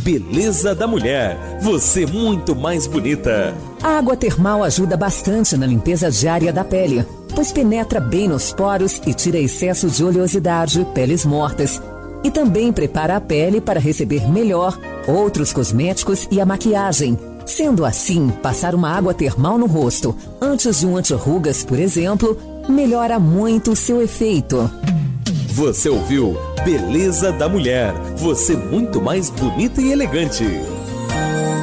Beleza da Mulher, você muito mais bonita. A água termal ajuda bastante na limpeza diária da pele, pois penetra bem nos poros e tira excesso de oleosidade, peles mortas. E também prepara a pele para receber melhor outros cosméticos e a maquiagem. Sendo assim, passar uma água termal no rosto, antes de um anti-rugas, por exemplo, melhora muito o seu efeito. Você ouviu Beleza da Mulher, você muito mais bonita e elegante.